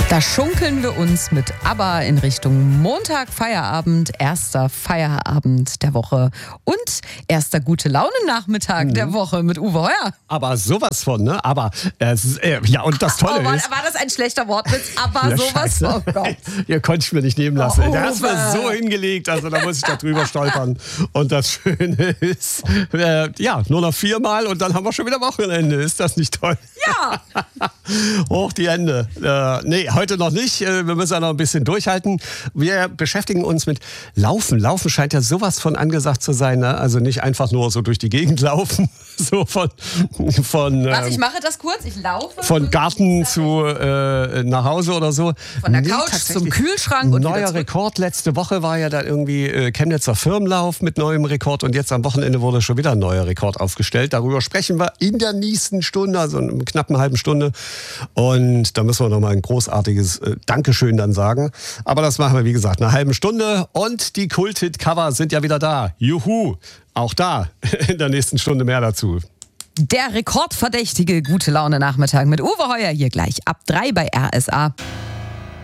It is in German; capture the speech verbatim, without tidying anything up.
Da schunkeln wir uns mit ABBA in Richtung Montag, Feierabend, erster Feierabend der Woche und erster Gute-Laune-Nachmittag mhm. der Woche mit Uwe Heuer. Aber sowas von, ne? Aber, äh, äh, ja, und das Tolle oh, war, ist... War das ein schlechter Wortwitz? Aber ja, sowas Scheiße. von, oh Gott. Ihr konntet es mir nicht nehmen lassen. Oh, Der hat es mir so hingelegt, also da muss ich da drüber stolpern. Und das Schöne ist, äh, ja, nur noch viermal und dann haben wir schon wieder Wochenende. Ist das nicht toll? Ja. Hoch die Hände. Äh, nee, heute noch nicht. Wir müssen ja noch ein bisschen durchhalten. Wir beschäftigen uns mit Laufen. Laufen scheint ja sowas von angesagt zu sein. Ne? Also nicht einfach nur so durch die Gegend laufen. So von, von Was, ähm, ich mache das kurz. Ich laufe. von Garten zu äh, nach Hause oder so. Von der nee, Couch zum Kühlschrank. Und neuer Rekord. Letzte Woche war ja da irgendwie äh, Chemnitzer Firmenlauf mit neuem Rekord. Und jetzt am Wochenende wurde schon wieder ein neuer Rekord aufgestellt. Darüber sprechen wir in der nächsten Stunde, also in knapp einer halben Stunde. Und da müssen wir nochmal ein großartiges äh, Dankeschön dann sagen. Aber das machen wir, wie gesagt, in einer halben Stunde. Und die Kult-Hit-Cover sind ja wieder da. Juhu! Auch da in der nächsten Stunde mehr dazu. Der rekordverdächtige Gute-Laune-Nachmittag mit Uwe Heuer hier gleich ab drei bei R S A.